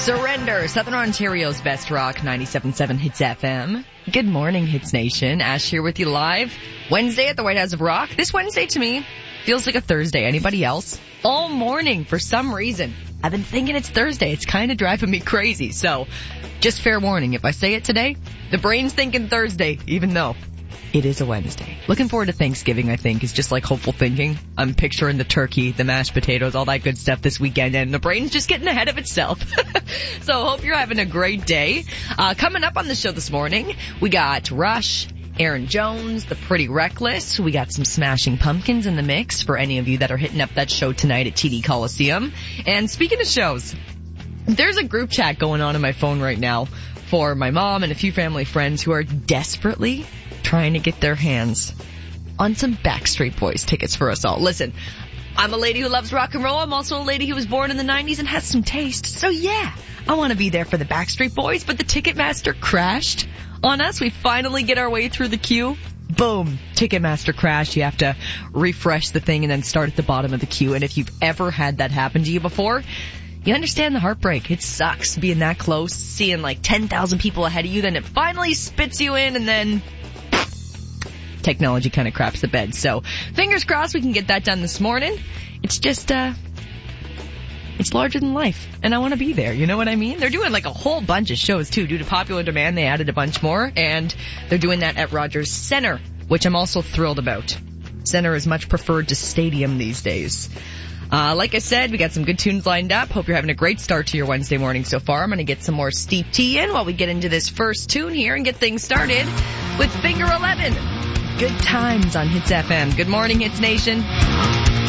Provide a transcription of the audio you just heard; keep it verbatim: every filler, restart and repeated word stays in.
Surrender, Southern Ontario's best rock, ninety-seven point seven Hits F M. Good morning, Hits Nation. Ash here with you live. Wednesday at the White House of Rock. This Wednesday to me feels like a Thursday. Anybody else? All morning, for some reason, I've been thinking it's Thursday. It's kind of driving me crazy. So, just fair warning, if I say it today, the brain's thinking Thursday, even though it is a Wednesday. Looking forward to Thanksgiving, I think, is just like hopeful thinking. I'm picturing the turkey, the mashed potatoes, all that good stuff this weekend, and the brain's just getting ahead of itself. So hope you're having a great day. Uh, coming up on the show this morning, we got Rush, Aaron Jones, The Pretty Reckless. We got some Smashing Pumpkins in the mix for any of you that are hitting up that show tonight at T D Coliseum. And speaking of shows, there's a group chat going on in my phone right now for my mom and a few family friends who are desperately trying to get their hands on some Backstreet Boys tickets for us all. Listen, I'm a lady who loves rock and roll. I'm also a lady who was born in the nineties and has some taste. So yeah, I want to be there for the Backstreet Boys, but the Ticketmaster crashed on us. We finally get our way through the queue. Boom, Ticketmaster crashed. You have to refresh the thing and then start at the bottom of the queue. And if you've ever had that happen to you before, you understand the heartbreak. It sucks being that close, seeing like ten thousand people ahead of you, then it finally spits you in, and then technology kind of craps the bed. So fingers crossed we can get that done this morning. It's just, uh, it's larger than life, and I want to be there. You know what I mean? They're doing like a whole bunch of shows too. Due to popular demand, they added a bunch more, and they're doing that at Rogers Centre, which I'm also thrilled about. Centre is much preferred to stadium these days. Uh, like I said, we got some good tunes lined up. Hope you're having a great start to your Wednesday morning so far. I'm going to get some more steep tea in while we get into this first tune here and get things started with Finger eleven. Good times on Hits F M. Good morning, Hits Nation.